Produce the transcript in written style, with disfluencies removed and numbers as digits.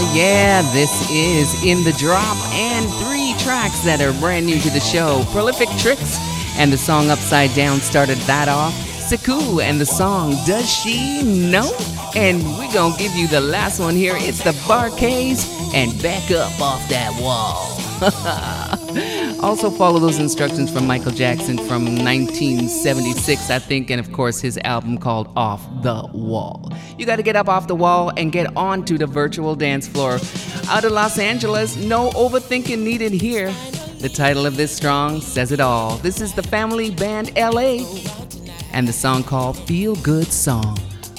yeah, this is In the Drop, and 3 tracks that are brand new to the show. Prolific Tricks and the song Upside Down started that off. Sekou and the song Does She Know? And we're gonna give you the last one here. It's the Bar-Kays and Back Up Off That Wall. Also follow those instructions from Michael Jackson from 1976, I think, and of course his album called Off the Wall. You got to get up off the wall and get onto the virtual dance floor. Out of Los Angeles, no overthinking needed here. The title of this song says it all. This is the family band LA and the song called Feel Good Song.